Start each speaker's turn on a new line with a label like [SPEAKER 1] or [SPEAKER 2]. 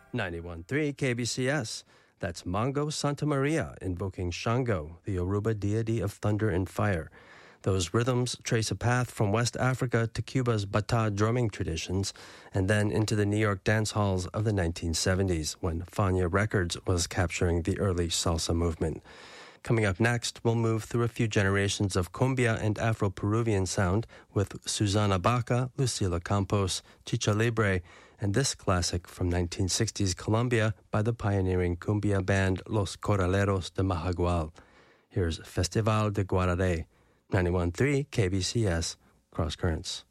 [SPEAKER 1] 91.3 KBCS. That's Mongo Santa Maria invoking Shango, the Yoruba deity of thunder and fire. Those rhythms trace a path from West Africa to Cuba's bata drumming traditions and then into the New York dance halls of the 1970s when Fania Records was capturing the early salsa movement. Coming up next, we'll move through a few generations of cumbia and Afro-Peruvian sound with Susana Baca, Lucila Campos, Chicha Libre, and this classic from 1960s Colombia by the pioneering cumbia band Los Corraleros de Majagual. Here's Festival de Guararé, 91.3 KBCS, Cross Currents.